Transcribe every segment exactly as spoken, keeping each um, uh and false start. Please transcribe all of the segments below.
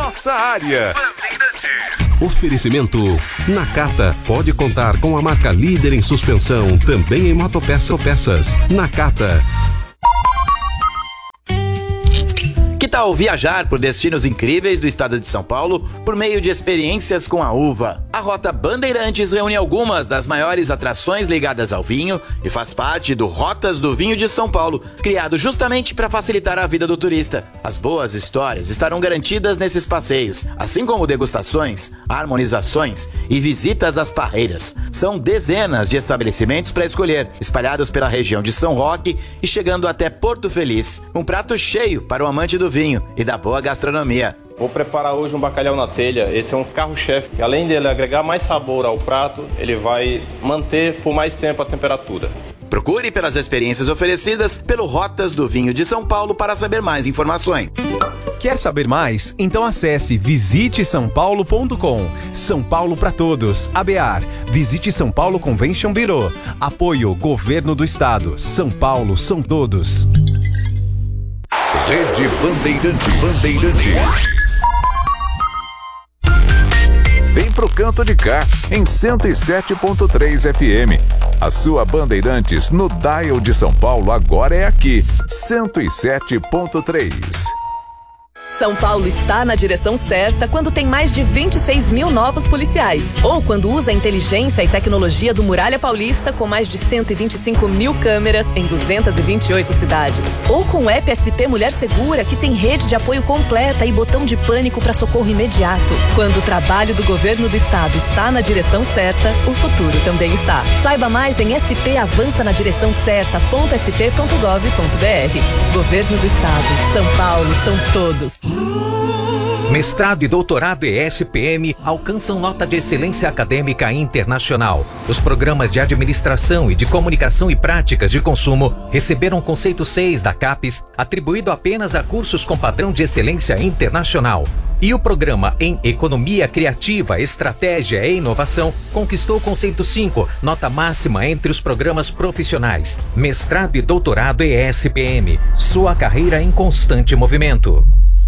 nossa área. Oferecimento Nakata. Pode contar com a marca líder em suspensão, também em motopeças. Nakata. Que tal viajar por destinos incríveis do estado de São Paulo por meio de experiências com a uva? A Rota Bandeirantes reúne algumas das maiores atrações ligadas ao vinho e faz parte do Rotas do Vinho de São Paulo, criado justamente para facilitar a vida do turista. As boas histórias estarão garantidas nesses passeios, assim como degustações, harmonizações e visitas às parreiras. São dezenas de estabelecimentos para escolher, espalhados pela região de São Roque e chegando até Porto Feliz. Um prato cheio para o amante do vinho e da boa gastronomia. Vou preparar hoje um bacalhau na telha. Esse é um carro-chefe que, além dele agregar mais sabor ao prato, ele vai manter por mais tempo a temperatura. Procure pelas experiências oferecidas pelo Rotas do Vinho de São Paulo para saber mais informações. Quer saber mais? Então acesse visite são paulo ponto com. São Paulo para todos. A B A R. Visite São Paulo Convention Bureau. Apoio Governo do Estado. São Paulo são todos. Rede Bandeirantes. Bandeirantes. Vem pro canto de cá, em cento e sete ponto três F M. A sua Bandeirantes no dial de São Paulo agora é aqui, cento e sete ponto três. São Paulo está na direção certa quando tem mais de vinte e seis mil novos policiais. Ou quando usa a inteligência e tecnologia do Muralha Paulista com mais de cento e vinte e cinco mil câmeras em duzentas e vinte e oito cidades. Ou com o app S P Mulher Segura, que tem rede de apoio completa e botão de pânico para socorro imediato. Quando o trabalho do governo do estado está na direção certa, o futuro também está. Saiba mais em s p avança na direção certa ponto s p ponto gov ponto b r. Governo do Estado. São Paulo são todos. Mestrado e doutorado E S P M alcançam nota de excelência acadêmica internacional. Os programas de administração e de comunicação e práticas de consumo receberam conceito seis da CAPES, atribuído apenas a cursos com padrão de excelência internacional. E o programa em Economia Criativa, Estratégia e Inovação conquistou conceito cinco, nota máxima entre os programas profissionais. Mestrado e doutorado E S P M, sua carreira em constante movimento.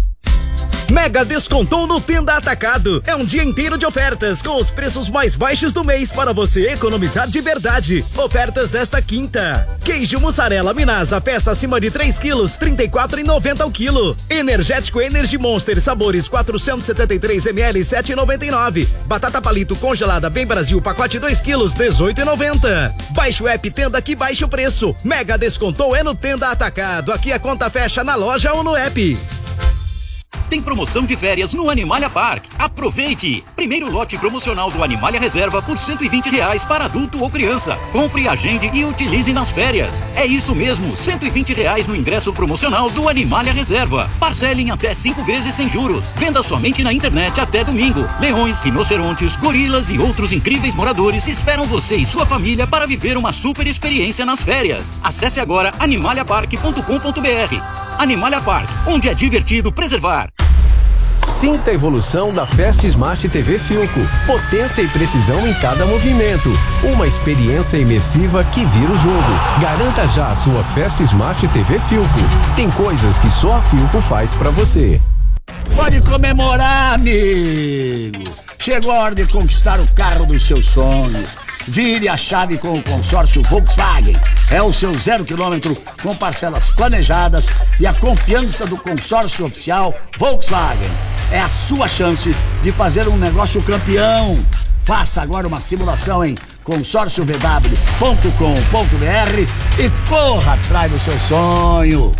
Mega descontou no Tenda Atacado. É um dia inteiro de ofertas com os preços mais baixos do mês para você economizar de verdade. Ofertas desta quinta: queijo mussarela Minasa, peça acima de três quilos, trinta e quatro reais e noventa centavos ao quilo. Energético Energy Monster, sabores quatrocentos e setenta e três mililitros, sete reais e noventa e nove centavos. Batata palito congelada Bem Brasil, pacote dois quilos, dezoito reais e noventa centavos. Baixe o app Tenda que baixa o preço. Mega descontou é no Tenda Atacado. Aqui a conta fecha na loja ou no app. Tem promoção de férias no Animalia Park. Aproveite! Primeiro lote promocional do Animalia Reserva por cento e vinte reais para adulto ou criança. Compre, agende e utilize nas férias. É isso mesmo, cento e vinte reais no ingresso promocional do Animalia Reserva. Parcele em até cinco vezes sem juros. Venda somente na internet até domingo. Leões, rinocerontes, gorilas e outros incríveis moradores esperam você e sua família para viver uma super experiência nas férias. Acesse agora animalia park ponto com ponto b r. Animalia Park, onde é divertido preservar. Sinta a evolução da Fast Smart T V Filco. Potência e precisão em cada movimento. Uma experiência imersiva que vira o jogo. Garanta já a sua Fast Smart T V Filco. Tem coisas que só a Filco faz pra você. Pode comemorar, amigo! Chegou a hora de conquistar o carro dos seus sonhos. Vire a chave com o consórcio Volkswagen. É o seu zero quilômetro com parcelas planejadas e a confiança do consórcio oficial Volkswagen. É a sua chance de fazer um negócio campeão. Faça agora uma simulação em consórcio v w ponto com ponto b r e corra atrás do seu sonho.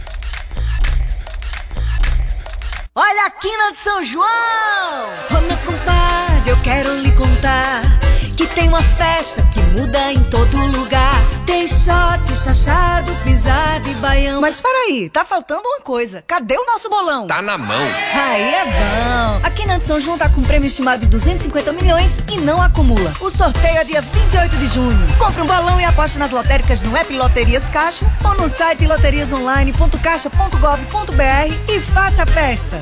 Olha a quina de São João! Ô meu compadre, eu quero lhe contar que tem uma festa que muda em todo lugar. Tem shot, chachado, pisada e baião. Mas peraí, tá faltando uma coisa. Cadê o nosso bolão? Tá na mão. Aí é bom. A Quina de São João tá com um prêmio estimado de duzentos e cinquenta milhões e não acumula. O sorteio é dia vinte e oito de junho. Compre um bolão e aposte nas lotéricas no app Loterias Caixa ou no site loterias online ponto caixa ponto gov ponto b r e faça a festa.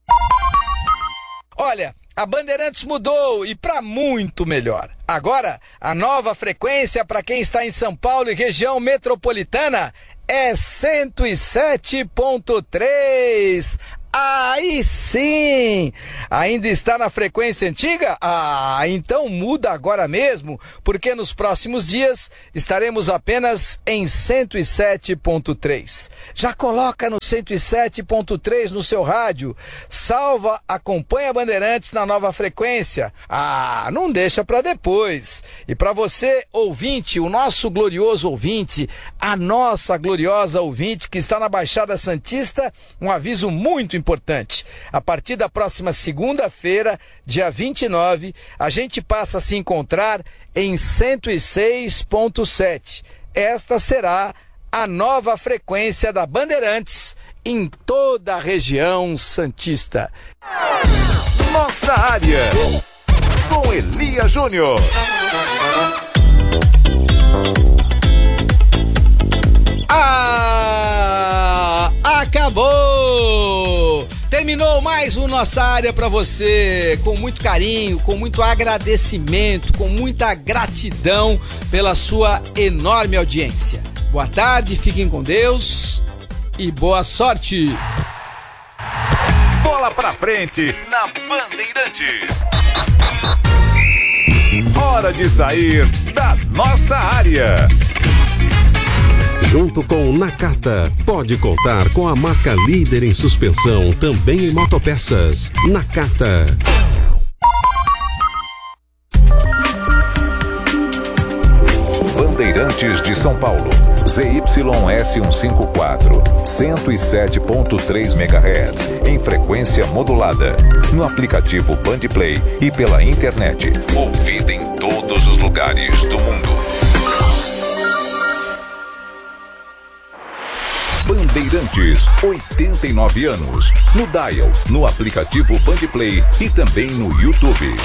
Olha, a Bandeirantes mudou e para muito melhor. Agora, a nova frequência para quem está em São Paulo e região metropolitana é cento e sete ponto três. Aí sim! Ainda está na frequência antiga? Ah, então muda agora mesmo, porque nos próximos dias estaremos apenas em cento e sete ponto três. Já coloca no cento e sete ponto três no seu rádio. Salva, acompanha Bandeirantes na nova frequência. Ah, não deixa para depois. E para você, ouvinte, o nosso glorioso ouvinte, a nossa gloriosa ouvinte que está na Baixada Santista, um aviso muito importante. A partir da próxima segunda-feira, dia vinte e nove, a gente passa a se encontrar em cento e seis ponto sete. Esta será a nova frequência da Bandeirantes em toda a região santista. Nossa área, com Elia Júnior. Ah, acabou! Terminou mais um Nossa Área para você, com muito carinho, com muito agradecimento, com muita gratidão pela sua enorme audiência. Boa tarde, fiquem com Deus e boa sorte! Bola pra frente na Bandeirantes. Hora de sair da nossa área. Junto com Nakata, pode contar com a marca líder em suspensão, também em motopeças. Nakata. Bandeirantes de São Paulo, Z Y S cento e cinquenta e quatro, cento e sete ponto três megahertz, em frequência modulada, no aplicativo Bandplay e pela internet, ouvida em todos os lugares do mundo. Bandeirantes, oitenta e nove anos, no Dial, no aplicativo Bandplay e também no YouTube.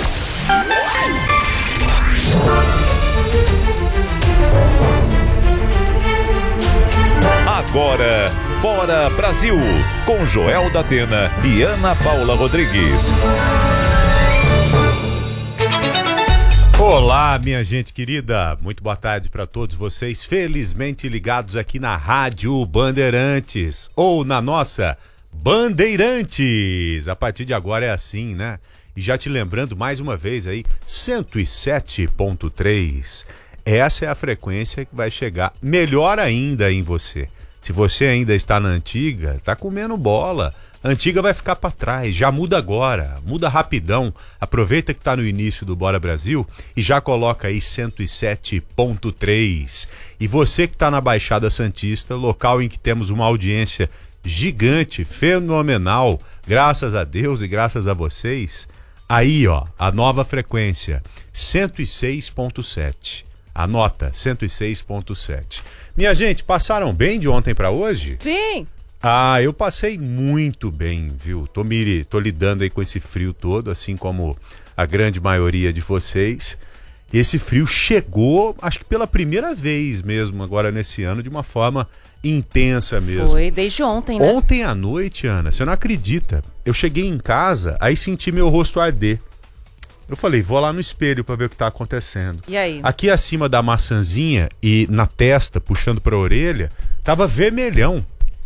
Agora, Bora Brasil, com Joel da Atena e Ana Paula Rodrigues. Olá, minha gente querida, muito boa tarde para todos vocês, felizmente ligados aqui na Rádio Bandeirantes, ou na nossa Bandeirantes. A partir de agora é assim, né? E já te lembrando mais uma vez aí, cento e sete ponto três. Essa é a frequência que vai chegar melhor ainda em você. Se você ainda está na antiga, tá comendo bola. A antiga vai ficar para trás, já muda agora, muda rapidão. Aproveita que tá no início do Bora Brasil e já coloca aí cento e sete ponto três. E você que tá na Baixada Santista, local em que temos uma audiência gigante, fenomenal, graças a Deus e graças a vocês, aí ó, a nova frequência, cento e seis ponto sete. Anota, cento e seis ponto sete. Minha gente, passaram bem de ontem para hoje? Sim! Ah, eu passei muito bem, viu? Tô, me, tô lidando aí com esse frio todo, assim como a grande maioria de vocês. Esse frio chegou, acho que pela primeira vez mesmo, agora nesse ano, de uma forma intensa mesmo. Foi, desde ontem, né? Ontem à noite, Ana, você não acredita. Eu cheguei em casa, aí senti meu rosto arder. Eu falei, vou lá no espelho para ver o que tá acontecendo. E aí? Aqui acima da maçãzinha e na testa, puxando pra orelha, tava vermelhão.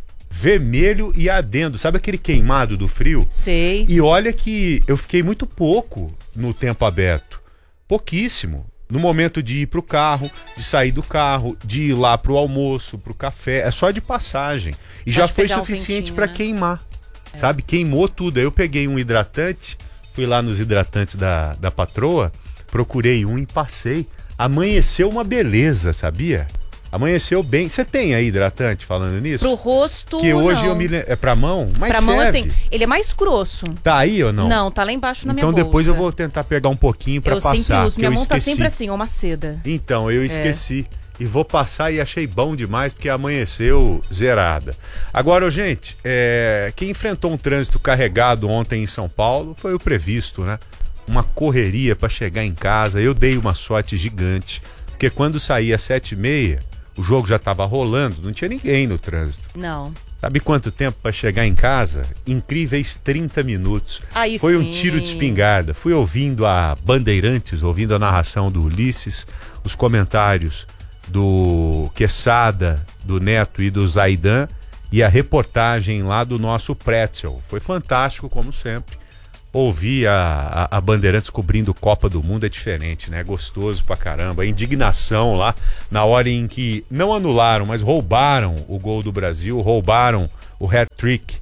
Vermelho e ardendo. Sabe aquele queimado do frio? Sei. E olha que eu fiquei muito pouco no tempo aberto. Pouquíssimo. No momento de ir pro carro, de sair do carro, de ir lá pro almoço, pro café. É só de passagem. E Pode já foi pegar um suficiente ventinho, para né? queimar. É. Sabe? Queimou tudo. Aí eu peguei um hidratante, fui lá nos hidratantes da, da patroa, procurei um e passei. Amanheceu uma beleza, sabia? Amanheceu bem. Você tem aí hidratante falando nisso? Pro rosto, Que hoje não. eu me lembro. É pra mão? Mas pra mão eu serve. tenho. Ele é mais grosso. Tá aí ou não? Não, tá lá embaixo na minha Então bolsa. depois eu vou tentar pegar um pouquinho pra eu passar. sempre uso. Minha que eu mão tá esqueci. sempre assim, ó, uma seda. Então, eu esqueci. E vou passar e achei bom demais, porque amanheceu zerada. Agora, gente, é... quem enfrentou um trânsito carregado ontem em São Paulo foi o previsto, né? Uma correria pra chegar em casa. Eu dei uma sorte gigante, porque quando saí às sete e meia, o jogo já tava rolando, não tinha ninguém no trânsito. Não. Sabe quanto tempo para chegar em casa? Incríveis trinta minutos. Aí Foi sim. um tiro de espingarda. Fui ouvindo a Bandeirantes, ouvindo a narração do Ulisses, os comentários do Quesada, do Neto e do Zaidan, e a reportagem lá do nosso Pretzel. Foi fantástico, como sempre. Ouvir a, a, a Bandeirantes cobrindo Copa do Mundo é diferente, né? Gostoso pra caramba. A indignação lá, na hora em que não anularam, mas roubaram o gol do Brasil, roubaram o hat-trick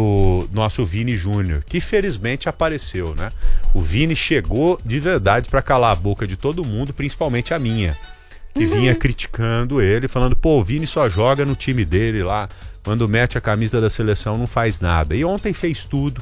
do nosso Vini Júnior, que felizmente apareceu, né? O Vini chegou de verdade pra calar a boca de todo mundo, principalmente a minha, que uhum. vinha criticando ele, falando, pô, o Vini só joga no time dele lá, quando mete a camisa da seleção não faz nada. E ontem fez tudo,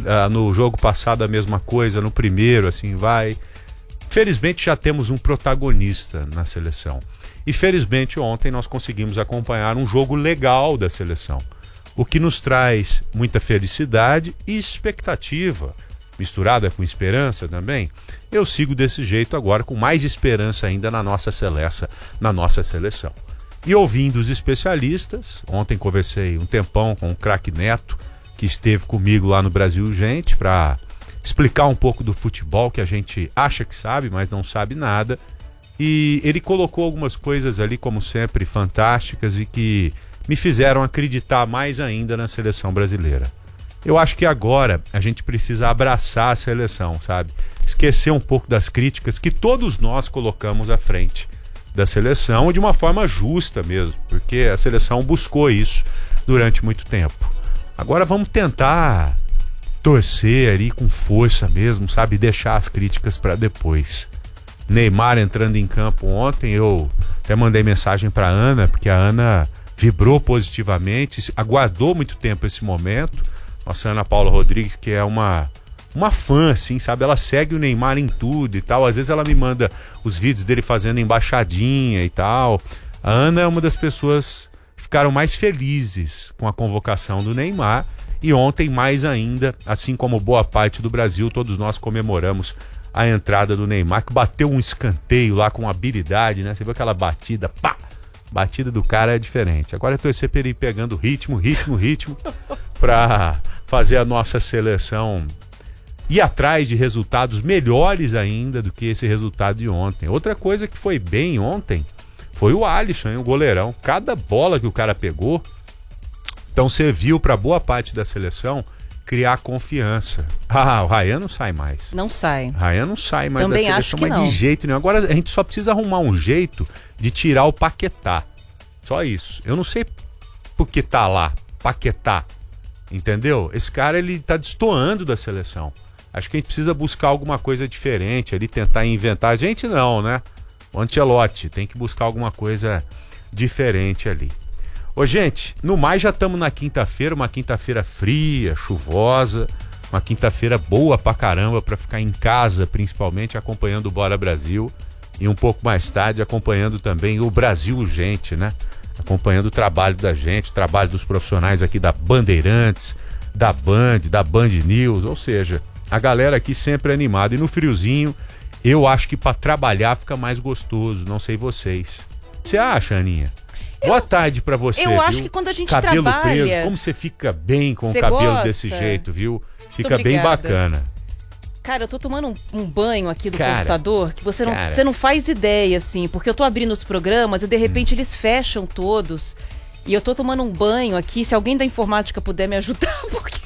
no jogo passado a mesma coisa, no primeiro, assim, vai. Felizmente já temos um protagonista na seleção. E felizmente ontem nós conseguimos acompanhar um jogo legal da seleção, o que nos traz muita felicidade e expectativa, misturada com esperança também. Eu sigo desse jeito agora, com mais esperança ainda na nossa seleção, na nossa seleção. E ouvindo os especialistas, ontem conversei um tempão com o craque Neto, que esteve comigo lá no Brasil Gente, para explicar um pouco do futebol que a gente acha que sabe, mas não sabe nada. E ele colocou algumas coisas ali, como sempre, fantásticas e que me fizeram acreditar mais ainda na seleção brasileira. Eu acho que agora a gente precisa abraçar a seleção, sabe? Esquecer um pouco das críticas que todos nós colocamos à frente da seleção, de uma forma justa mesmo, porque a seleção buscou isso durante muito tempo. Agora vamos tentar torcer ali com força mesmo, sabe? Deixar as críticas para depois. Neymar entrando em campo ontem, eu até mandei mensagem para Ana, porque a Ana vibrou positivamente, aguardou muito tempo esse momento. Nossa Ana Paula Rodrigues, que é uma, uma fã, assim, sabe? Ela segue o Neymar em tudo e tal. Às vezes ela me manda os vídeos dele fazendo embaixadinha e tal. A Ana é uma das pessoas que ficaram mais felizes com a convocação do Neymar. E ontem, mais ainda, assim como boa parte do Brasil, todos nós comemoramos a entrada do Neymar, que bateu um escanteio lá com habilidade, né? Você viu aquela batida, pá! Batida do cara é diferente. Agora é torcer pra ele ir pegando ritmo, ritmo, ritmo, pra fazer a nossa seleção ir atrás de resultados melhores ainda do que esse resultado de ontem. Outra coisa que foi bem ontem foi o Alisson, hein, o goleirão. Cada bola que o cara pegou, então serviu pra boa parte da seleção criar confiança. Ah, o Ryan não sai mais. Não sai. O Ryan não sai mais Também da acho seleção, que mas não. de jeito nenhum. Agora a gente só precisa arrumar um jeito de tirar o Paquetá. Só isso. Eu não sei por que tá lá, Paquetá. Entendeu? Esse cara, ele tá destoando da seleção. Acho que a gente precisa buscar alguma coisa diferente ali, tentar inventar. A gente não, né? O Ancelotti tem que buscar alguma coisa diferente ali. Ô, gente, no mais já estamos na quinta-feira, uma quinta-feira fria, chuvosa, uma quinta-feira boa pra caramba pra ficar em casa, principalmente acompanhando o Bora Brasil, e um pouco mais tarde acompanhando também o Brasil Gente, né? Acompanhando o trabalho da gente, o trabalho dos profissionais aqui da Bandeirantes, da Band, da Band News, ou seja, a galera aqui sempre animada. E no friozinho, eu acho que pra trabalhar fica mais gostoso, não sei vocês. Você acha, Aninha? Boa tarde pra você, Eu viu? acho que quando a gente cabelo trabalha... preso, como você fica bem com Você o cabelo gosta? desse jeito, viu? Fica Muito bem obrigada. bacana. Cara, eu tô tomando um, um banho aqui do Cara, computador que você não, cara. você não faz ideia, assim, porque eu tô abrindo os programas e de repente eles fecham todos. E eu tô tomando um banho aqui, se alguém da informática puder me ajudar, porque...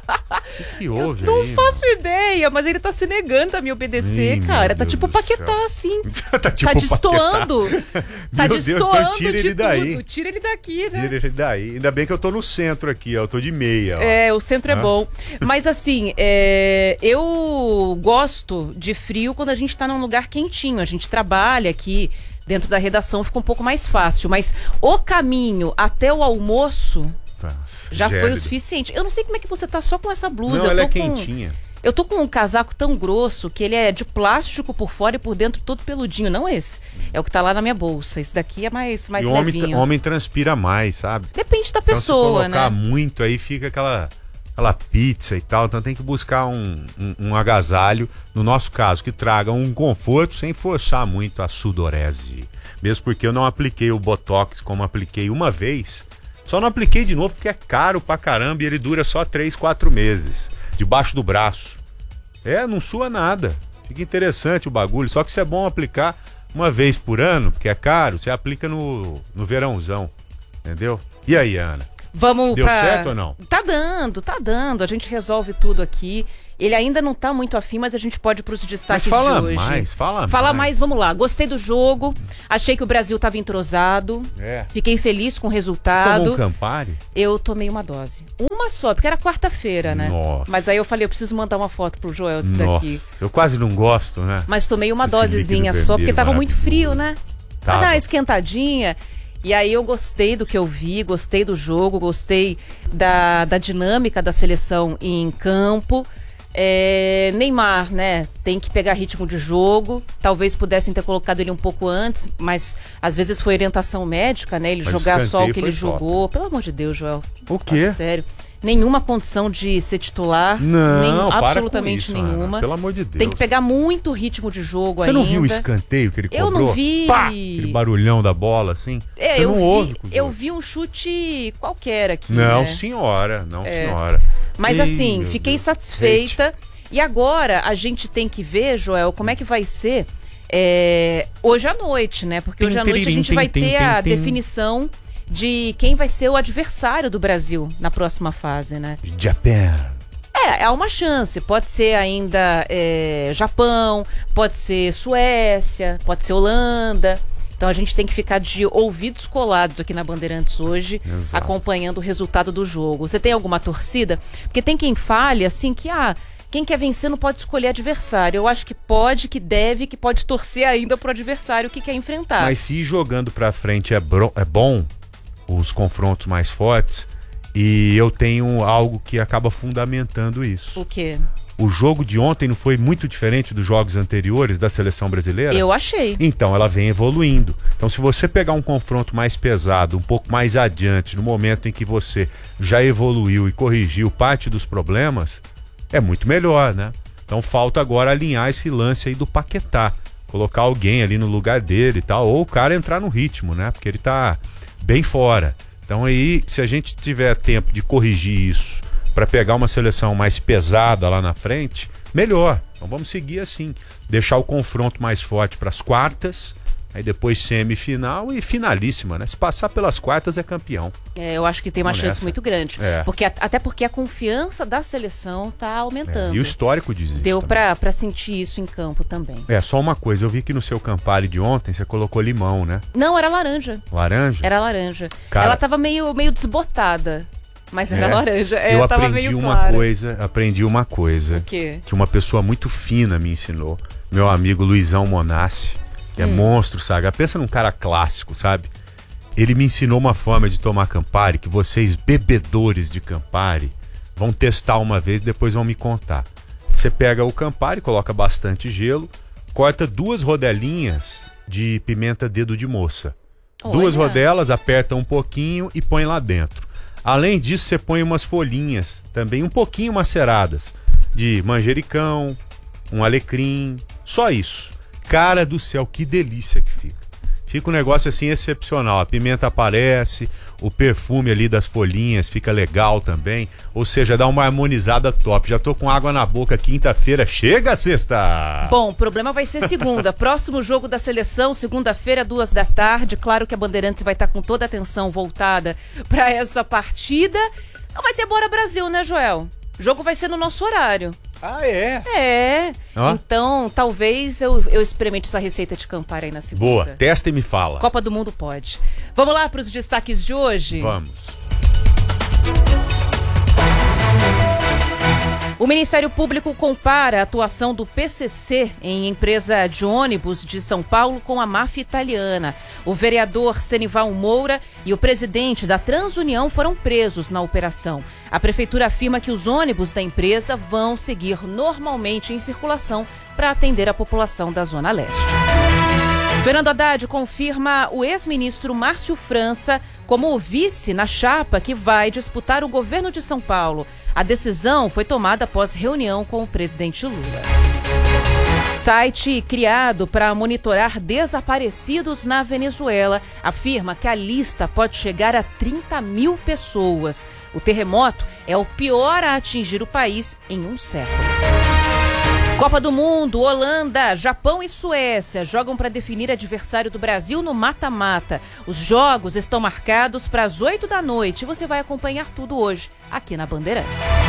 O que houve Não aí, faço ideia, mas ele tá se negando a me obedecer, Ih, cara. meu Tá Deus tipo do Paquetá, céu. assim. Tá tipo tá destoando. Paquetá. Tá Meu Deus, destoando então tira de ele daí. tudo. Tira ele daqui, né? Tira ele daí. Ainda bem que eu tô no centro aqui, ó. Eu tô de meia, ó. É, o centro é Hã? bom. Mas assim, é, eu gosto de frio quando a gente tá num lugar quentinho. A gente trabalha aqui dentro da redação, fica um pouco mais fácil. Mas o caminho até o almoço Nossa, já foi gélido. o suficiente. Eu não sei como é que você tá só com essa blusa. Não, eu ela tô é com... quentinha. Eu tô com um casaco tão grosso que ele é de plástico por fora e por dentro todo peludinho. Não esse. É o que tá lá na minha bolsa. Esse daqui é mais, mais e o homem, levinho. homem transpira mais, sabe? Depende da Então, pessoa, se colocar né? muito aí fica aquela, aquela pizza e tal. Então tem que buscar um, um, um agasalho, no nosso caso, que traga um conforto sem forçar muito a sudorese. Mesmo porque eu não apliquei o Botox como apliquei uma vez. Só não apliquei de novo porque é caro pra caramba e ele dura só três, quatro meses. Debaixo do braço. É, não sua nada. Fica interessante o bagulho. Só que isso é bom aplicar uma vez por ano, porque é caro. Você aplica no, no verãozão. Entendeu? E aí, Ana? Vamos Deu pra... certo ou não? Tá dando, tá dando. A gente resolve tudo aqui. Ele ainda não tá muito afim, mas a gente pode ir pros destaques Mas fala de hoje. mais, fala Fala mais. mais, vamos lá. Gostei do jogo. Achei que o Brasil tava entrosado. É. Fiquei feliz com o resultado. Tomou um Campari? Eu tomei uma dose. Uma só, porque era quarta-feira, né? Nossa. Mas aí eu falei, eu preciso mandar uma foto pro Joel disso Nossa, daqui. eu quase não gosto, né? Mas tomei uma Esse dosezinha líquido só, porque vermelho tava muito frio, né? Pra Tava. dar uma esquentadinha. E aí eu gostei do que eu vi, gostei do jogo, gostei da, da dinâmica da seleção em campo. É, Neymar, né, tem que pegar ritmo de jogo. Talvez pudessem ter colocado ele um pouco antes, mas às vezes foi orientação médica, né? Ele Mas jogar o só o que escanteio ele foi top. jogou. Pelo amor de Deus, Joel. O quê? Fala sério. Nenhuma condição de ser titular. Não, nenhum, para absolutamente com isso, nenhuma. Ana, pelo amor de Deus. Tem que pegar muito ritmo de jogo Você ainda. não viu o escanteio que ele Eu cobrou? não vi. Pá! Aquele barulhão da bola, assim. É, Você eu não vi, ouve. com os eu outros. vi um chute qualquer aqui. Não, né? senhora. Não, É. senhora. Mas Ih, assim, meu fiquei Deus. satisfeita. E agora a gente tem que ver, Joel, como é que vai ser é, hoje à noite, né? Porque Tim, hoje à noite a tiririm, gente tim, vai tim, ter tim, a tim. definição de quem vai ser o adversário do Brasil na próxima fase, né? Japan. É, há uma chance. Pode ser ainda é, Japão, pode ser Suécia, pode ser Holanda. Então a gente tem que ficar de ouvidos colados aqui na Bandeirantes hoje, Exato. acompanhando o resultado do jogo. Você tem alguma torcida? Porque tem quem fale assim que, ah, quem quer vencer não pode escolher adversário. Eu acho que pode, que deve, que pode torcer ainda pro adversário que quer enfrentar. Mas se ir jogando pra frente é, bro- é bom, os confrontos mais fortes, e eu tenho algo que acaba fundamentando isso. O quê? O jogo de ontem não foi muito diferente dos jogos anteriores da seleção brasileira? Eu achei. Então, ela vem evoluindo. Então, se você pegar um confronto mais pesado, um pouco mais adiante, no momento em que você já evoluiu e corrigiu parte dos problemas, é muito melhor, né? Então, falta agora alinhar esse lance aí do Paquetá. Colocar alguém ali no lugar dele e tal, ou o cara entrar no ritmo, né? Porque ele tá bem fora. Então, aí, se a gente tiver tempo de corrigir isso para pegar uma seleção mais pesada lá na frente, melhor. Então vamos seguir assim, deixar o confronto mais forte para as quartas, aí depois semifinal e finalíssima, né? Se passar pelas quartas é campeão. É, eu acho que tem uma Vamos chance nessa. muito grande. É. Porque, até porque a confiança da seleção tá aumentando. É, e o histórico diz isso Deu também. pra, pra sentir isso em campo também. É, só uma coisa, eu vi que no seu Campari de ontem você colocou limão, né? Não, era laranja. Laranja? Era laranja. Cara- Ela tava meio, meio desbotada. Mas era É. laranja. É, eu tava aprendi meio uma clara. coisa, aprendi uma coisa. O quê? Que uma pessoa muito fina me ensinou. Meu amigo Luizão Monassi, que é Hum. monstro, sabe? Pensa num cara clássico, sabe? Ele me ensinou uma forma de tomar Campari que vocês, bebedores de Campari, vão testar uma vez e depois vão me contar. Você pega o Campari, coloca bastante gelo, corta duas rodelinhas de pimenta dedo de moça. Duas Olha. rodelas, aperta um pouquinho e põe lá dentro. Além disso, você põe umas folhinhas, também um pouquinho maceradas, de manjericão, um alecrim, só isso. Cara do céu, que delícia que fica. Fica um negócio assim excepcional. A pimenta aparece, o perfume ali das folhinhas fica legal também. Ou seja, dá uma harmonizada top. Já tô com água na boca, quinta-feira. Chega, sexta! Bom, o problema vai ser segunda. Próximo jogo da seleção, segunda-feira, duas da tarde. Claro que a Bandeirantes vai estar com toda a atenção voltada para essa partida. Não vai ter Bora Brasil, né, Joel? O jogo vai ser no nosso horário. Ah, é? É. Ó. Então, talvez eu, eu experimente essa receita de Campari aí na segunda. Boa, testa e me fala. Copa do Mundo pode. Vamos lá para os destaques de hoje? Vamos. O Ministério Público compara a atuação do P C C em empresa de ônibus de São Paulo com a máfia italiana. O vereador Senival Moura e o presidente da Transunião foram presos na operação. A prefeitura afirma que os ônibus da empresa vão seguir normalmente em circulação para atender a população da Zona Leste. Fernando Haddad confirma o ex-ministro Márcio França como o vice na chapa que vai disputar o governo de São Paulo. A decisão foi tomada após reunião com o presidente Lula. Site criado para monitorar desaparecidos na Venezuela afirma que a lista pode chegar a trinta mil pessoas. O terremoto é o pior a atingir o país em um século. Copa do Mundo, Holanda, Japão e Suécia jogam para definir adversário do Brasil no mata-mata. Os jogos estão marcados para as oito da noite. Você vai acompanhar tudo hoje aqui na Bandeirantes.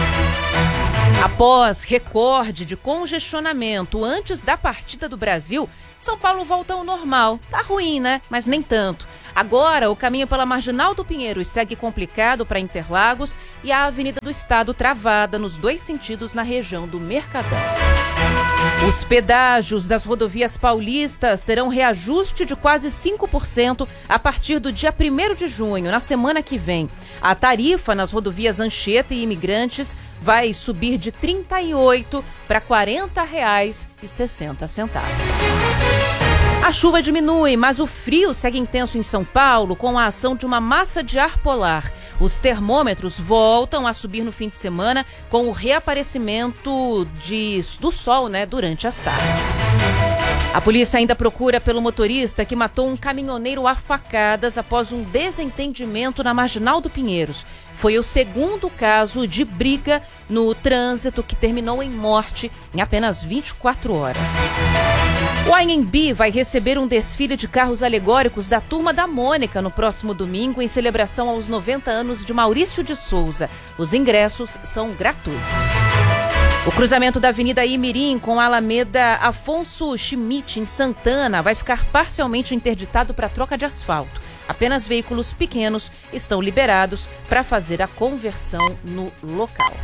Após recorde de congestionamento antes da partida do Brasil, São Paulo volta ao normal. Tá ruim, né? Mas nem tanto. Agora, o caminho pela Marginal do Pinheiros segue complicado para Interlagos e a Avenida do Estado travada nos dois sentidos na região do Mercadão. Os pedágios das rodovias paulistas terão reajuste de quase cinco por cento a partir do dia primeiro de junho, na semana que vem. A tarifa nas rodovias Anchieta e Imigrantes vai subir de trinta e oito para quarenta reais e sessenta centavos. A chuva diminui, mas o frio segue intenso em São Paulo com a ação de uma massa de ar polar. Os termômetros voltam a subir no fim de semana com o reaparecimento de, do sol, né, durante as tardes. A polícia ainda procura pelo motorista que matou um caminhoneiro a facadas após um desentendimento na Marginal do Pinheiros. Foi o segundo caso de briga no trânsito que terminou em morte em apenas vinte e quatro horas. O A M B vai receber um desfile de carros alegóricos da Turma da Mônica no próximo domingo em celebração aos noventa anos de Maurício de Souza. Os ingressos são gratuitos. O cruzamento da Avenida Imirim com a Alameda Afonso Schmidt, em Santana, vai ficar parcialmente interditado para troca de asfalto. Apenas veículos pequenos estão liberados para fazer a conversão no local.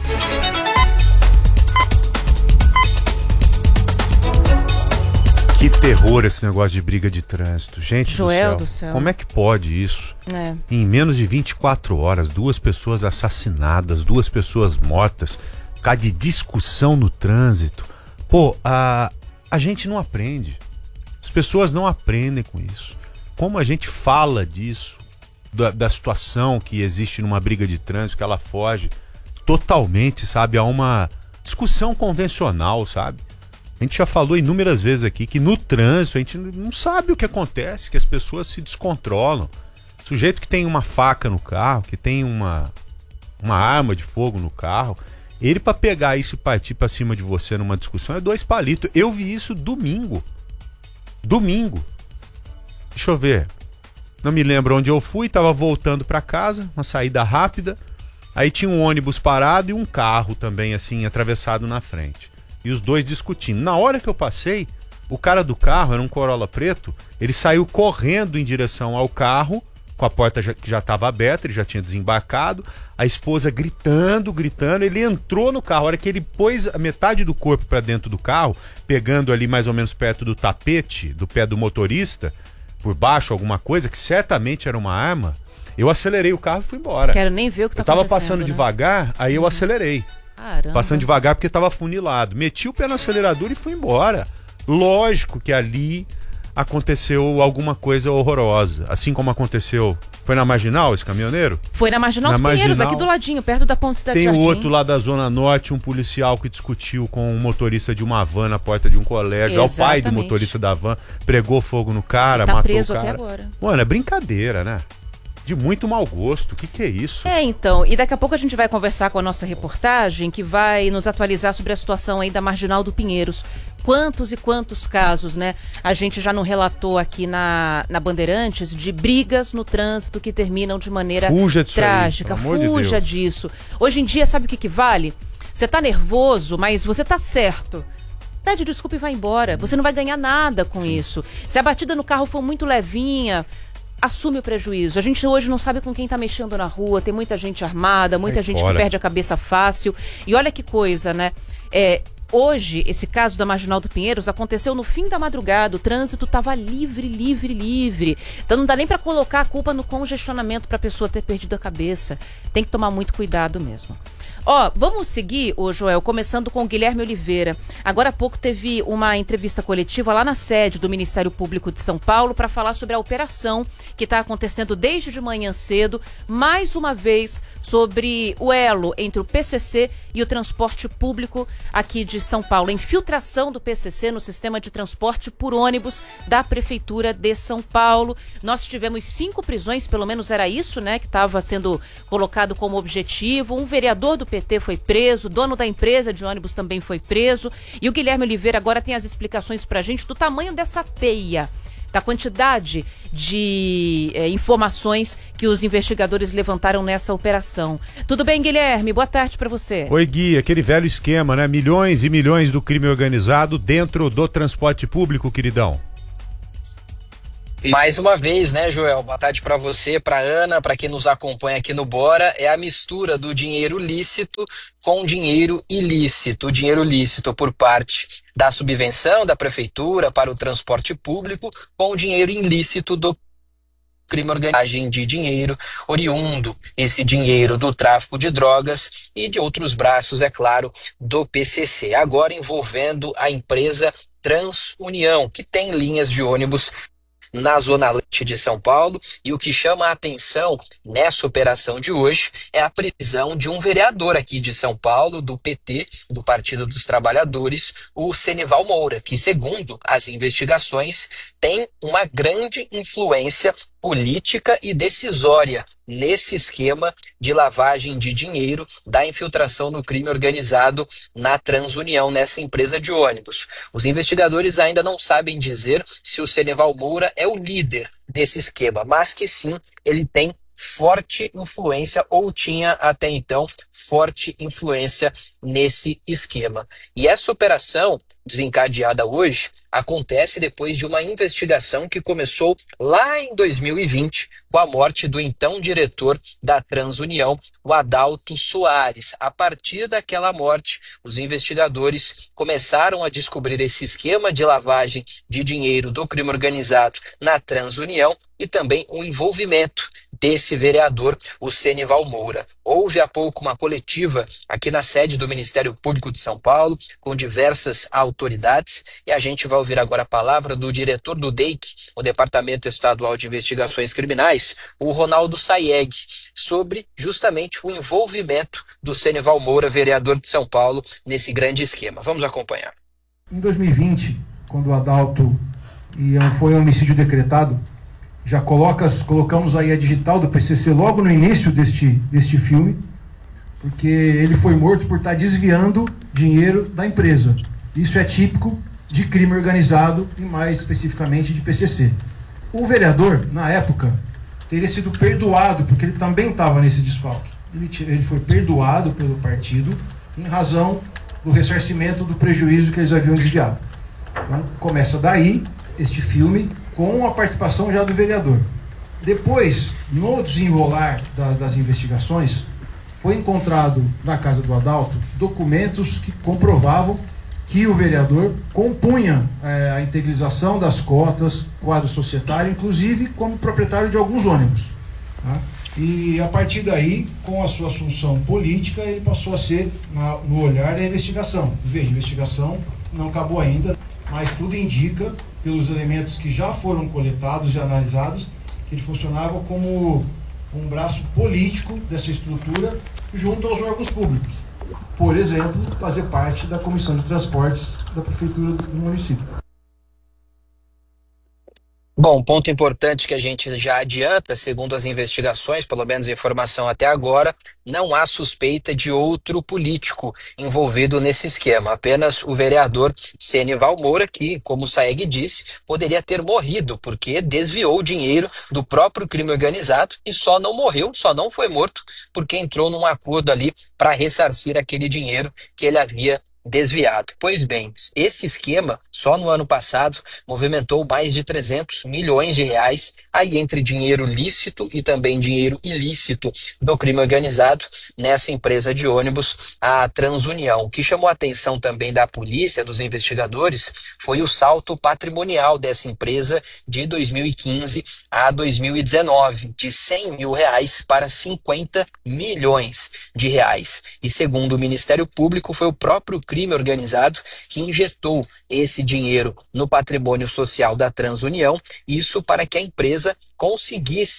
Que terror esse negócio de briga de trânsito. Gente Joel do céu, do céu. Como é que pode isso? É. Em menos de vinte e quatro horas, duas pessoas assassinadas, duas pessoas mortas, por causa de discussão no trânsito. Pô, a, a gente não aprende. As pessoas não aprendem com isso. Como a gente fala disso, da, da situação que existe numa briga de trânsito, que ela foge totalmente, sabe, a uma discussão convencional, sabe? A gente já falou inúmeras vezes aqui que no trânsito a gente não sabe o que acontece, que as pessoas se descontrolam. O sujeito que tem uma faca no carro, que tem uma, uma arma de fogo no carro, ele para pegar isso e partir para cima de você numa discussão é dois palitos. Eu vi isso domingo. Domingo. Deixa eu ver. Não me lembro onde eu fui, tava voltando para casa, uma saída rápida. Aí tinha um ônibus parado e um carro também assim atravessado na frente. E os dois discutindo. Na hora que eu passei, o cara do carro, era um Corolla preto, ele saiu correndo em direção ao carro, com a porta já, que já estava aberta, ele já tinha desembarcado, a esposa gritando, gritando, ele entrou no carro, a hora que ele pôs a metade do corpo para dentro do carro, pegando ali mais ou menos perto do tapete, do pé do motorista, por baixo alguma coisa, que certamente era uma arma, eu acelerei o carro e fui embora. Quero nem ver o que tá Eu tava acontecendo, passando né? devagar, aí eu Uhum. acelerei. Caramba. Passando devagar porque tava afunilado. Meti o pé no acelerador e fui embora. Lógico que ali aconteceu alguma coisa horrorosa. Assim como aconteceu... Foi na Marginal esse caminhoneiro? Foi na Marginal Na do Pinheiros, Marginal. aqui do ladinho, perto da Ponte Cidade Tem Jardim. o outro lá da Zona Norte, um policial que discutiu com um motorista de uma van na porta de um colégio. É o pai do Exatamente. motorista da van, pregou fogo no cara, Tá matou preso o cara. até agora. Mano, é brincadeira, né? De muito mau gosto. O que que é isso? É, então, e daqui a pouco a gente vai conversar com a nossa reportagem que vai nos atualizar sobre a situação aí da Marginal do Pinheiros. Quantos e quantos casos, né, a gente já não relatou aqui na, na Bandeirantes de brigas no trânsito que terminam de maneira Fuja disso aí, trágica. pelo amor de Fuja Deus. disso. Hoje em dia, sabe o que que vale? Você tá nervoso, mas você tá certo. Pede desculpa e vai embora. Você não vai ganhar nada com isso. Se a batida no carro for muito levinha, assume o prejuízo. A gente hoje não sabe com quem tá mexendo na rua, tem muita gente armada, muita Vai gente fora. que perde a cabeça fácil. E olha que coisa, né? É, hoje, esse caso da Marginal do Pinheiros aconteceu no fim da madrugada, o trânsito tava livre, livre, livre. Então não dá nem pra colocar a culpa no congestionamento pra pessoa ter perdido a cabeça. Tem que tomar muito cuidado mesmo. Ó, vamos seguir, ô Joel, começando com o Guilherme Oliveira. Agora há pouco teve uma entrevista coletiva lá na sede do Ministério Público de São Paulo para falar sobre a operação que está acontecendo desde de manhã cedo, mais uma vez sobre o elo entre o P C C e o transporte público aqui de São Paulo. A infiltração do P C C no sistema de transporte por ônibus da Prefeitura de São Paulo. Nós tivemos cinco prisões, pelo menos era isso, né, que estava sendo colocado como objetivo. Um vereador do P T foi preso, o dono da empresa de ônibus também foi preso. E o Guilherme Oliveira agora tem as explicações pra gente do tamanho dessa teia, da quantidade de é, informações que os investigadores levantaram nessa operação. Tudo bem, Guilherme? Boa tarde para você. Oi, Gui, aquele velho esquema, né? Milhões e milhões do crime organizado dentro do transporte público, queridão. Mais uma vez, né, Joel? Boa tarde para você, para Ana, para quem nos acompanha aqui no Bora. É a mistura do dinheiro lícito com dinheiro ilícito. O dinheiro lícito por parte da subvenção da prefeitura para o transporte público com o dinheiro ilícito do crime organizado de dinheiro oriundo, esse dinheiro do tráfico de drogas e de outros braços, é claro, do P C C. Agora envolvendo a empresa TransUnião, que tem linhas de ônibus na Zona Leste de São Paulo, e o que chama a atenção nessa operação de hoje é a prisão de um vereador aqui de São Paulo, do P T, do Partido dos Trabalhadores, o Senival Moura, que, segundo as investigações, tem uma grande influência política e decisória nesse esquema de lavagem de dinheiro da infiltração no crime organizado na TransUnião, nessa empresa de ônibus. Os investigadores ainda não sabem dizer se o Senival Moura é o líder desse esquema, mas que sim, ele tem forte influência, ou tinha até então forte influência nesse esquema. E essa operação, desencadeada hoje, acontece depois de uma investigação que começou lá em dois mil e vinte, com a morte do então diretor da TransUnião, o Adalto Soares. A partir daquela morte, os investigadores começaram a descobrir esse esquema de lavagem de dinheiro do crime organizado na TransUnião e também o envolvimento desse vereador, o Senival Moura. Houve há pouco uma coletiva aqui na sede do Ministério Público de São Paulo, com diversas autoridades, e a gente vai ouvir agora a palavra do diretor do D E I C, o Departamento Estadual de Investigações Criminais, o Ronaldo Sayeg, sobre justamente o envolvimento do Senival Moura, vereador de São Paulo, nesse grande esquema. Vamos acompanhar. Em dois mil e vinte, quando o Adalto e foi um homicídio decretado, já coloca, colocamos aí a digital do P C C logo no início deste, deste filme, porque ele foi morto por estar desviando dinheiro da empresa. Isso é típico de crime organizado e mais especificamente de P C C. O vereador, na época, teria sido perdoado, porque ele também estava nesse desfalque. Ele, ele foi perdoado pelo partido em razão do ressarcimento do prejuízo que eles haviam desviado. Então, começa daí este filme, com a participação já do vereador. Depois, no desenrolar da, das investigações, foi encontrado na casa do Adalto documentos que comprovavam que o vereador compunha é, a integralização das cotas, quadro societário, inclusive como proprietário de alguns ônibus. Tá? E a partir daí, com a sua assunção política, ele passou a ser na, no olhar da investigação. Veja, a investigação não acabou ainda, mas tudo indica, pelos elementos que já foram coletados e analisados, que ele funcionava como um braço político dessa estrutura junto aos órgãos públicos. Por exemplo, fazer parte da Comissão de Transportes da Prefeitura do município. Bom, ponto importante que a gente já adianta, segundo as investigações, pelo menos a informação até agora, não há suspeita de outro político envolvido nesse esquema. Apenas o vereador Senival Moura, que, como o Saeg disse, poderia ter morrido, porque desviou o dinheiro do próprio crime organizado e só não morreu, só não foi morto, porque entrou num acordo ali para ressarcir aquele dinheiro que ele havia desviado. Pois bem, esse esquema, só no ano passado, movimentou mais de trezentos milhões de reais, aí entre dinheiro lícito e também dinheiro ilícito do crime organizado nessa empresa de ônibus, a TransUnião. O que chamou a atenção também da polícia, dos investigadores, foi o salto patrimonial dessa empresa de dois mil e quinze a dois mil e dezenove, de cem mil reais para cinquenta milhões de reais. E segundo o Ministério Público, foi o próprio crime organizado que injetou esse dinheiro no patrimônio social da TransUnião, isso para que a empresa conseguisse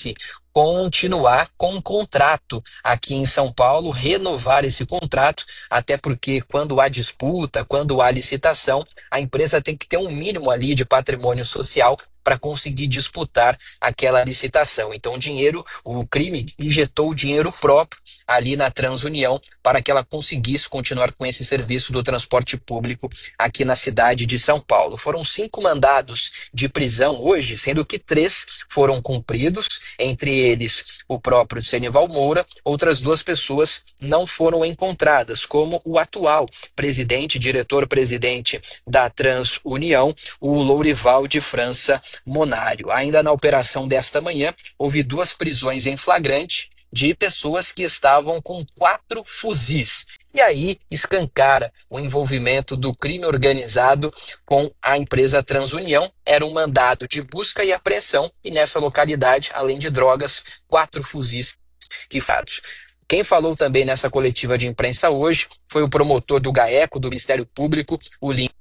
continuar com um contrato aqui em São Paulo, renovar esse contrato, até porque quando há disputa, quando há licitação, a empresa tem que ter um mínimo ali de patrimônio social para conseguir disputar aquela licitação. Então, o dinheiro, o crime injetou dinheiro próprio ali na Transunião para que ela conseguisse continuar com esse serviço do transporte público aqui na cidade de São Paulo. Foram cinco mandados de prisão hoje, sendo que três foram cumpridos, entre eles o próprio Senival Moura. Outras duas pessoas não foram encontradas, como o atual presidente, diretor-presidente da Transunião, o Lourival de França Monário. Ainda na operação desta manhã, houve duas prisões em flagrante de pessoas que estavam com quatro fuzis. E aí escancara o envolvimento do crime organizado com a empresa Transunião. Era um mandado de busca e apreensão e nessa localidade, além de drogas, quatro fuzis quifados. Quem falou também nessa coletiva de imprensa hoje foi o promotor do GAECO, do Ministério Público, o Lincoln.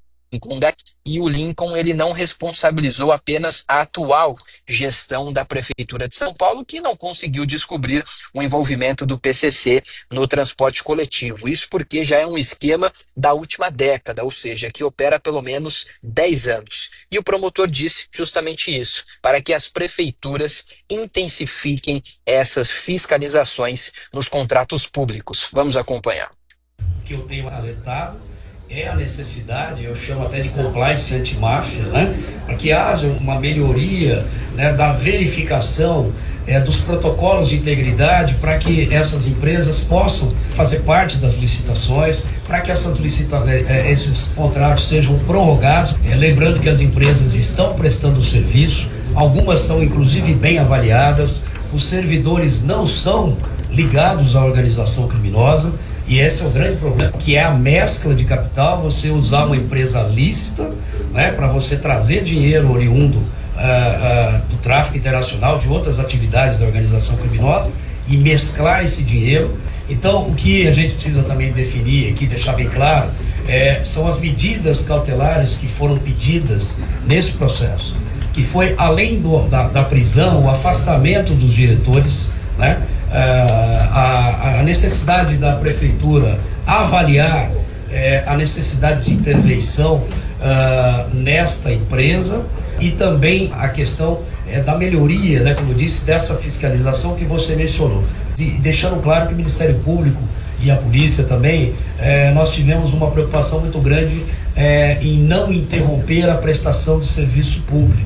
E o Lincoln ele não responsabilizou apenas a atual gestão da Prefeitura de São Paulo, que não conseguiu descobrir o envolvimento do P C C no transporte coletivo. Isso porque já é um esquema da última década, ou seja, que opera há pelo menos dez anos. E o promotor disse justamente isso, para que as prefeituras intensifiquem essas fiscalizações nos contratos públicos. Vamos acompanhar. O que eu tenho alertado é a necessidade, eu chamo até de compliance anti-máfia, né? Para que haja uma melhoria, né, da verificação é, dos protocolos de integridade para que essas empresas possam fazer parte das licitações, para que essas licita é, esses contratos sejam prorrogados. É, lembrando que as empresas estão prestando serviço, algumas são inclusive bem avaliadas, os servidores não são ligados à organização criminosa. E esse é o grande problema, que é a mescla de capital, você usar uma empresa lícita, né, para você trazer dinheiro oriundo uh, uh, do tráfico internacional, de outras atividades da organização criminosa, e mesclar esse dinheiro. Então, o que a gente precisa também definir aqui, deixar bem claro, é, são as medidas cautelares que foram pedidas nesse processo, que foi, além do, da, da prisão, o afastamento dos diretores, né? Uh, a, a necessidade da prefeitura avaliar uh, a necessidade de intervenção uh, nesta empresa e também a questão uh, da melhoria, né, como eu disse, dessa fiscalização que você mencionou. E deixando claro que o Ministério Público e a polícia também, uh, nós tivemos uma preocupação muito grande uh, em não interromper a prestação de serviço público.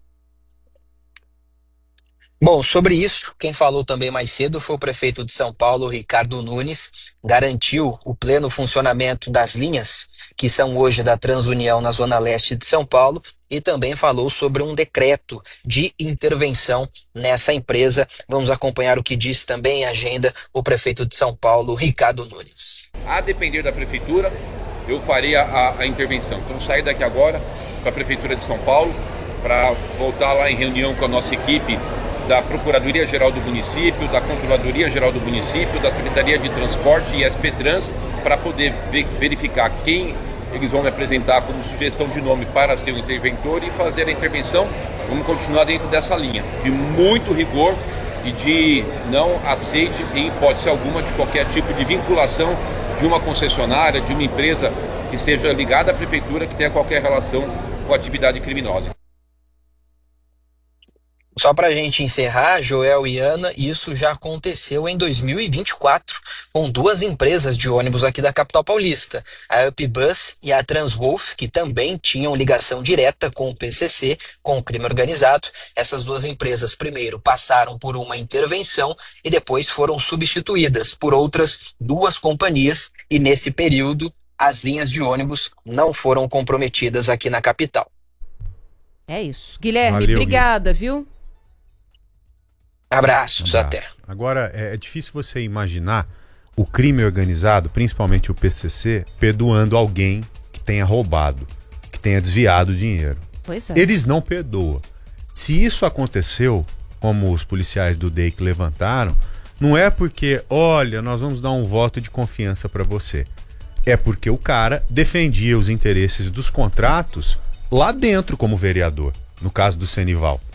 Bom, sobre isso, quem falou também mais cedo foi o prefeito de São Paulo, Ricardo Nunes, garantiu o pleno funcionamento das linhas que são hoje da Transunião na Zona Leste de São Paulo e também falou sobre um decreto de intervenção nessa empresa. Vamos acompanhar o que disse também em agenda o prefeito de São Paulo, Ricardo Nunes. A depender da prefeitura, eu farei a, a intervenção. Então, sair daqui agora para a Prefeitura de São Paulo para voltar lá em reunião com a nossa equipe da Procuradoria-Geral do Município, da Controladoria-Geral do Município, da Secretaria de Transporte e S P Trans, para poder verificar quem eles vão me apresentar como sugestão de nome para ser o interventor e fazer a intervenção. Vamos continuar dentro dessa linha, de muito rigor e de não aceite, em hipótese alguma, de qualquer tipo de vinculação de uma concessionária, de uma empresa que seja ligada à Prefeitura, que tenha qualquer relação com a atividade criminosa. Só para a gente encerrar, Joel e Ana, isso já aconteceu em dois mil e vinte e quatro, com duas empresas de ônibus aqui da capital paulista, a UpBus e a Transwolf, que também tinham ligação direta com o P C C, com o crime organizado. Essas duas empresas primeiro passaram por uma intervenção e depois foram substituídas por outras duas companhias e nesse período as linhas de ônibus não foram comprometidas aqui na capital. É isso. Guilherme, Valeu, obrigada, viu? Abraços, Abraço. até. Agora, é, é difícil você imaginar o crime organizado, principalmente o P C C, perdoando alguém que tenha roubado, que tenha desviado dinheiro. Pois é. Eles não perdoam. Se isso aconteceu, como os policiais do D E I C levantaram, não é porque, olha, nós vamos dar um voto de confiança para você. É porque o cara defendia os interesses dos contratos lá dentro como vereador, no caso do Senival.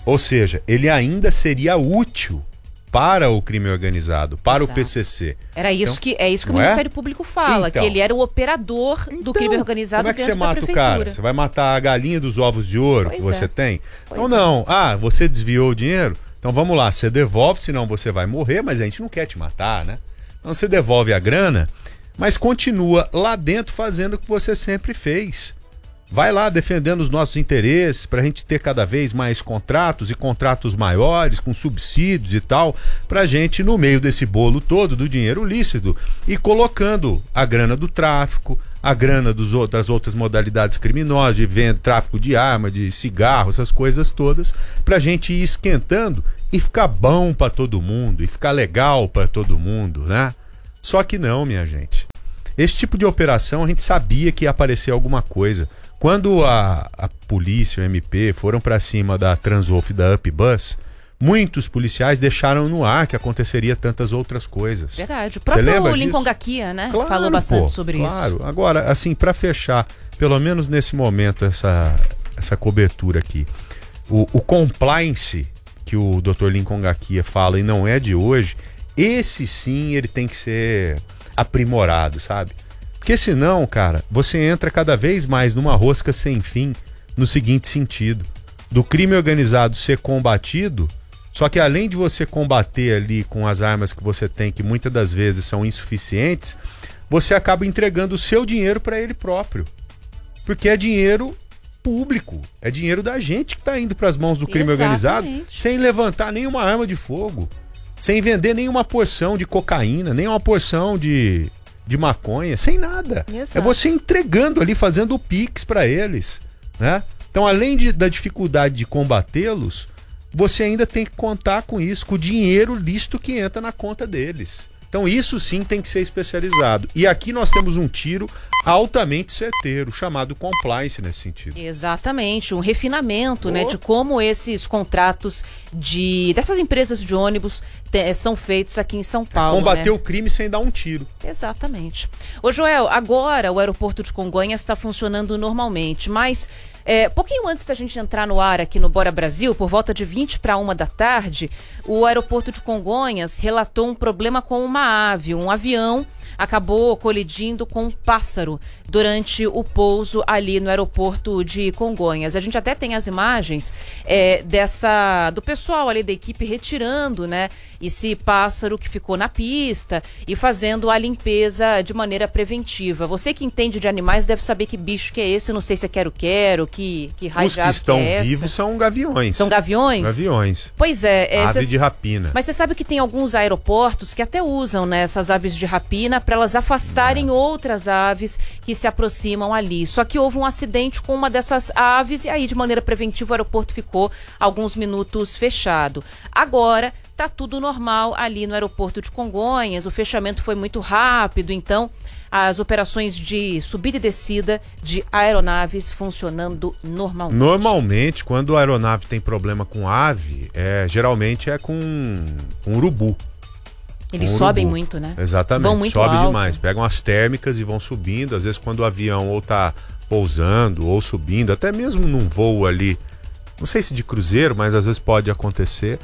Ou seja, ele ainda seria útil para o crime organizado, para Exato. o P C C. Era isso então, que é isso que o é? Ministério Público fala, então, que ele era o operador então, do crime organizado como é que dentro você da mata o cara? Você vai matar a galinha dos ovos de ouro pois que você é. tem? Pois Ou não, é. ah, você desviou o dinheiro? Então vamos lá, você devolve, senão você vai morrer, mas a gente não quer te matar, né? Então você devolve a grana, mas continua lá dentro fazendo o que você sempre fez. Vai lá defendendo os nossos interesses para a gente ter cada vez mais contratos e contratos maiores, com subsídios e tal, para a gente, no meio desse bolo todo do dinheiro lícito, e colocando a grana do tráfico, a grana dos, das outras modalidades criminosas, de venda, tráfico de arma, de cigarro, essas coisas todas, para a gente ir esquentando e ficar bom para todo mundo, e ficar legal para todo mundo, né? Só que não, minha gente. Esse tipo de operação a gente sabia que ia aparecer alguma coisa. Quando a, a polícia, o M P, foram para cima da Transwolf e da Upbus, muitos policiais deixaram no ar que aconteceria tantas outras coisas. Verdade. O próprio Lincoln Gakia, né? Claro, falou bastante pô, sobre claro. isso. Claro. Agora, assim, para fechar, pelo menos nesse momento, essa, essa cobertura aqui, o, o compliance que o doutor Lincoln Gakia fala, e não é de hoje, esse sim ele tem que ser aprimorado, sabe? Porque senão, cara, você entra cada vez mais numa rosca sem fim, no seguinte sentido: do crime organizado ser combatido, só que além de você combater ali com as armas que você tem, que muitas das vezes são insuficientes, você acaba entregando o seu dinheiro para ele próprio. Porque é dinheiro público, é dinheiro da gente que está indo para as mãos do crime Exatamente. organizado, sem levantar nenhuma arma de fogo, sem vender nenhuma porção de cocaína, nenhuma porção de... de maconha, sem nada. Exato. É você entregando ali, fazendo o Pix para eles, né? Então, além de, da dificuldade de combatê-los, você ainda tem que contar com isso, com o dinheiro lícito que entra na conta deles. Então, isso sim tem que ser especializado. E aqui nós temos um tiro altamente certeiro, chamado compliance nesse sentido. Exatamente, um refinamento, oh. né, de como esses contratos de dessas empresas de ônibus te, são feitos aqui em São Paulo. É combater né? o crime sem dar um tiro. Exatamente. Ô Joel, agora o aeroporto de Congonhas está funcionando normalmente, mas é, pouquinho antes da gente entrar no ar aqui no Bora Brasil, por volta de vinte para uma da tarde, o aeroporto de Congonhas relatou um problema com uma ave, um avião acabou colidindo com um pássaro durante o pouso ali no aeroporto de Congonhas. A gente até tem as imagens é, dessa do pessoal ali da equipe retirando, né, esse pássaro que ficou na pista e fazendo a limpeza de maneira preventiva. Você que entende de animais deve saber que bicho que é esse, não sei se é quero-quero, que, que raio de ave Os que estão que é vivos essa. são gaviões. São gaviões? Gaviões. Pois é. é Ave cês... de rapina. Mas você sabe que tem alguns aeroportos que até usam, né, essas aves de rapina para elas afastarem é. outras aves que se aproximam ali. Só que houve um acidente com uma dessas aves e aí, de maneira preventiva, o aeroporto ficou alguns minutos fechado. Agora tá tudo normal ali no aeroporto de Congonhas, o fechamento foi muito rápido, então as operações de subida e descida de aeronaves funcionando normalmente. Normalmente, quando a aeronave tem problema com ave, é, geralmente é com um urubu. Eles um sobem urubu. muito, né? Exatamente, vão muito sobe alto. demais. Pegam as térmicas e vão subindo. Às vezes quando o avião ou tá pousando ou subindo, até mesmo num voo ali, não sei se de cruzeiro, mas às vezes pode acontecer,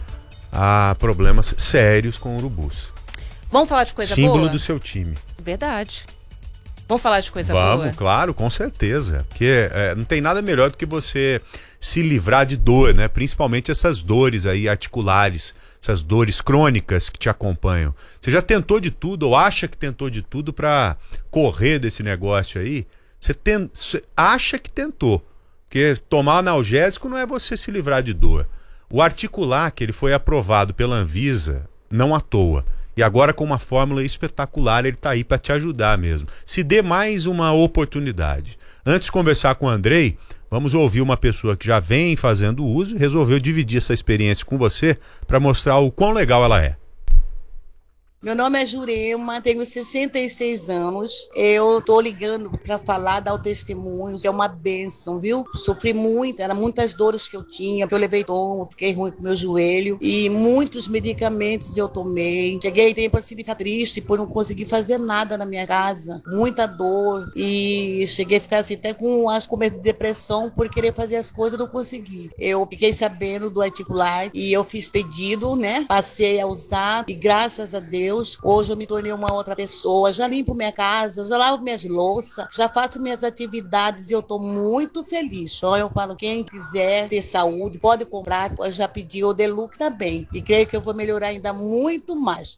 há problemas sérios com urubus. Vamos falar de coisa Símbolo boa? do seu time. Verdade. Vamos falar de coisa Vamos, boa? Vamos, claro, com certeza. Porque é, não tem nada melhor do que você se livrar de dor, né? Principalmente essas dores aí articulares, essas dores crônicas que te acompanham. Você já tentou de tudo ou acha que tentou de tudo para correr desse negócio aí? Você, ten... você acha que tentou. Porque tomar analgésico não é você se livrar de dor. O articular, que ele foi aprovado pela Anvisa, não à toa. E agora com uma fórmula espetacular, ele está aí para te ajudar mesmo. Se dê mais uma oportunidade. Antes de conversar com o Andrei, vamos ouvir uma pessoa que já vem fazendo uso e resolveu dividir essa experiência com você para mostrar o quão legal ela é. Meu nome é Jurema, tenho sessenta e seis anos. Eu tô ligando para falar, dar o testemunho. É uma bênção, viu? Sofri muito, eram muitas dores que eu tinha. Eu levei tom, fiquei ruim com meu joelho. E muitos medicamentos eu tomei. Cheguei tempo assim de ficar triste por não conseguir fazer nada na minha casa. Muita dor. E cheguei a ficar assim até com as começo de depressão por querer fazer as coisas e não consegui. Eu fiquei sabendo do articular e eu fiz pedido, né? Passei a usar e graças a Deus hoje eu me tornei uma outra pessoa, já limpo minha casa, já lavo minhas louças, já faço minhas atividades e eu tô muito feliz. Então eu falo, quem quiser ter saúde, pode comprar, eu já pedi o Deluxe também. E creio que eu vou melhorar ainda muito mais.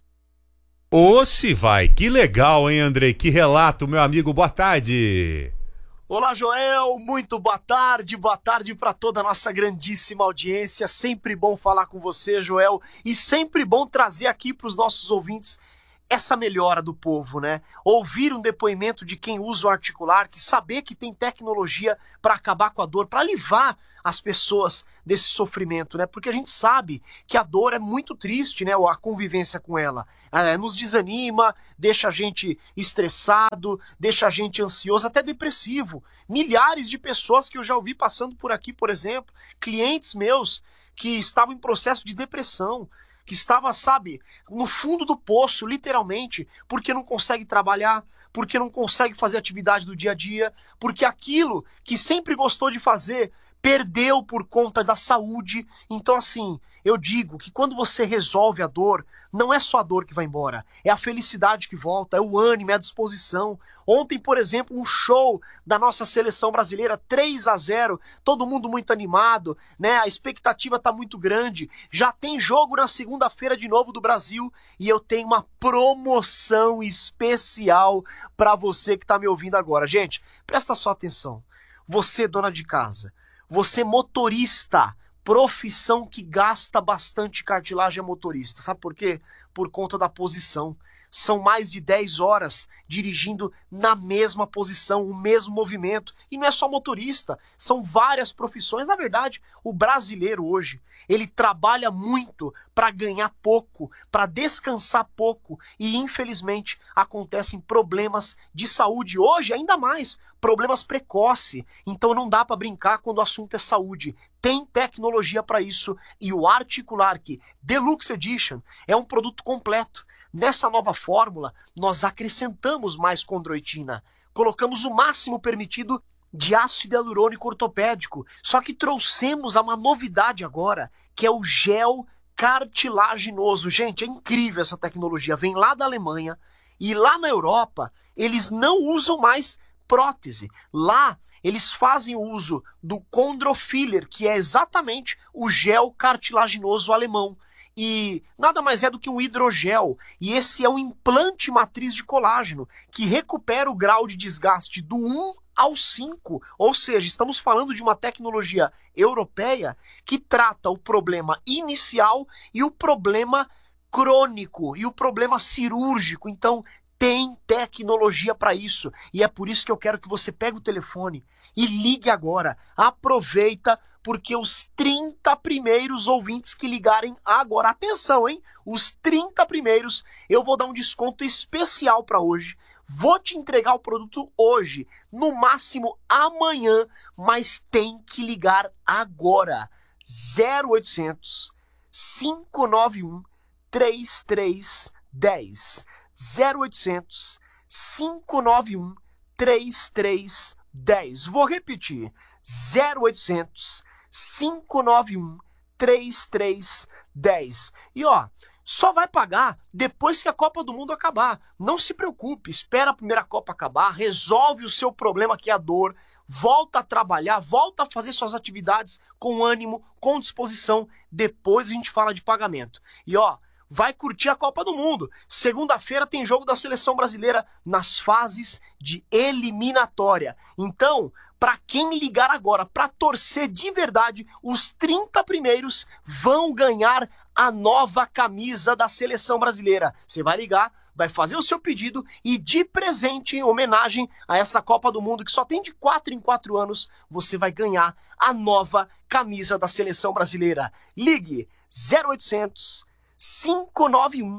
Ô, se vai, que legal, hein, Andrei? Que relato, meu amigo, boa tarde. Olá, Joel, muito boa tarde, boa tarde para toda a nossa grandíssima audiência, sempre bom falar com você, Joel, e sempre bom trazer aqui para os nossos ouvintes essa melhora do povo, né? Ouvir um depoimento de quem usa o articular, que saber que tem tecnologia para acabar com a dor, para livrar as pessoas desse sofrimento, né? Porque a gente sabe que a dor é muito triste, né? A convivência com ela é, nos desanima, deixa a gente estressado, deixa a gente ansioso, até depressivo. Milhares de pessoas que eu já ouvi passando por aqui, por exemplo, clientes meus que estavam em processo de depressão, que estava, sabe, no fundo do poço, literalmente, porque não consegue trabalhar, porque não consegue fazer atividade do dia a dia, porque aquilo que sempre gostou de fazer perdeu por conta da saúde. Então, assim, eu digo que quando você resolve a dor, não é só a dor que vai embora, é a felicidade que volta, é o ânimo, é a disposição. Ontem, por exemplo, um show da nossa seleção brasileira, três a zero, todo mundo muito animado, né? A expectativa tá muito grande. Já tem jogo na segunda-feira de novo do Brasil e eu tenho uma promoção especial para você que tá me ouvindo agora. Gente, presta só atenção. Você, dona de casa, você motorista, profissão que gasta bastante cartilagem é motorista. Sabe por quê? Por conta da posição. São mais de dez horas dirigindo na mesma posição, o mesmo movimento. E não é só motorista, são várias profissões. Na verdade, o brasileiro hoje, ele trabalha muito para ganhar pouco, para descansar pouco. E infelizmente acontecem problemas de saúde. Hoje, ainda mais, problemas precoces. Então não dá para brincar quando o assunto é saúde. Tem tecnologia para isso. E o Articular Deluxe Edition é um produto completo. Nessa nova fórmula, nós acrescentamos mais condroitina, colocamos o máximo permitido de ácido hialurônico ortopédico, só que trouxemos uma novidade agora, que é o gel cartilaginoso. Gente, é incrível essa tecnologia, vem lá da Alemanha, e lá na Europa, eles não usam mais prótese. Lá, eles fazem o uso do Chondrofiller, que é exatamente o gel cartilaginoso alemão. E nada mais é do que um hidrogel. E esse é um implante matriz de colágeno que recupera o grau de desgaste do um ao cinco. Ou seja, estamos falando de uma tecnologia europeia que trata o problema inicial e o problema crônico e o problema cirúrgico. Então, tem tecnologia para isso. E é por isso que eu quero que você pegue o telefone e ligue agora. Aproveita, porque os trinta primeiros ouvintes que ligarem agora, atenção, hein? Os trinta primeiros, eu vou dar um desconto especial para hoje. Vou te entregar o produto hoje, no máximo amanhã, mas tem que ligar agora. zero oitocentos, cinco nove um, três três um zero. zero oitocentos, cinco nove um, três três um zero. Vou repetir. zero oitocentos, cinco nove um, três três um zero. E ó, só vai pagar depois que a Copa do Mundo acabar. Não se preocupe, espera a primeira Copa acabar, resolve o seu problema que é a dor, volta a trabalhar, volta a fazer suas atividades com ânimo, com disposição. Depois a gente fala de pagamento. E ó, vai curtir a Copa do Mundo. Segunda-feira tem jogo da Seleção Brasileira nas fases de eliminatória. Então, para quem ligar agora, para torcer de verdade, os trinta primeiros vão ganhar a nova camisa da Seleção Brasileira. Você vai ligar, vai fazer o seu pedido e de presente, em homenagem a essa Copa do Mundo, que só tem de quatro em quatro anos, você vai ganhar a nova camisa da Seleção Brasileira. Ligue zero oitocentos, cinco nove um,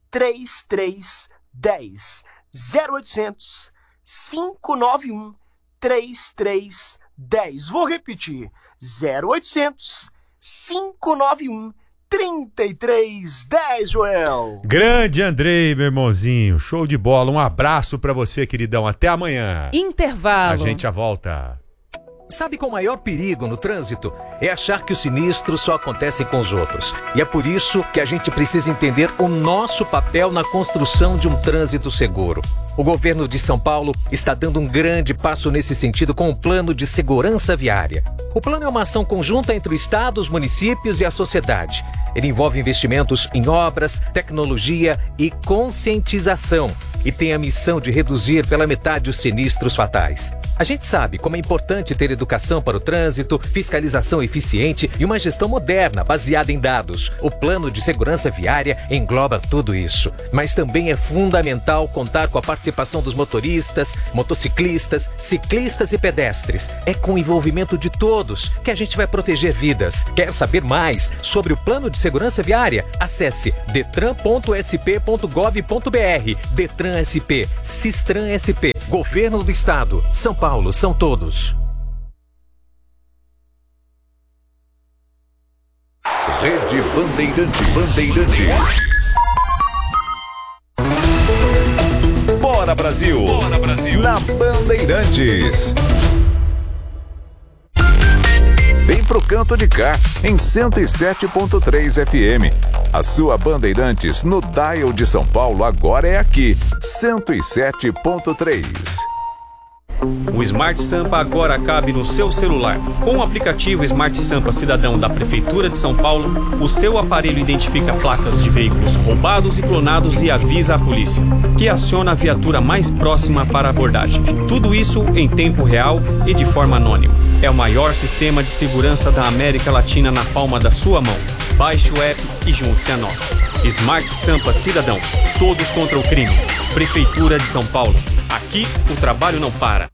três três um zero. zero oitocentos, cinco nove um, três três um zero. Vou repetir. zero oitocentos, cinco nove um, três três um zero, Joel. Grande Andrei, meu irmãozinho. Show de bola. Um abraço pra você, queridão. Até amanhã. Intervalo. A gente já volta. Sabe qual o maior perigo no trânsito? É achar que os sinistros só acontecem com os outros. E é por isso que a gente precisa entender o nosso papel na construção de um trânsito seguro. O governo de São Paulo está dando um grande passo nesse sentido com o Plano de Segurança Viária. O plano é uma ação conjunta entre o Estado, os municípios e a sociedade. Ele envolve investimentos em obras, tecnologia e conscientização e tem a missão de reduzir pela metade os sinistros fatais. A gente sabe como é importante ter educação para o trânsito, fiscalização eficiente e uma gestão moderna baseada em dados. O Plano de Segurança Viária engloba tudo isso. Mas também é fundamental contar com a participação dos motoristas, motociclistas, ciclistas e pedestres. É com o envolvimento de todos que a gente vai proteger vidas. Quer saber mais sobre o Plano de Segurança Viária? Acesse detran ponto s p ponto gov ponto b r. Detran S P, Sistran S P, Governo do Estado, São Paulo, são todos. Rede Bandeirantes. Bandeirantes. Bora Brasil. Bora Brasil. Na Bandeirantes. Vem pro canto de cá, em cento e sete ponto três F M. A sua Bandeirantes no dial de São Paulo agora é aqui, cento e sete ponto três. O Smart Sampa agora cabe no seu celular. Com o aplicativo Smart Sampa Cidadão da Prefeitura de São Paulo, o seu aparelho identifica placas de veículos roubados e clonados e avisa a polícia, que aciona a viatura mais próxima para a abordagem. Tudo isso em tempo real e de forma anônima. É o maior sistema de segurança da América Latina na palma da sua mão. Baixe o app e junte-se a nós. Smart Sampa Cidadão. Todos contra o crime. Prefeitura de São Paulo. Aqui o trabalho não para.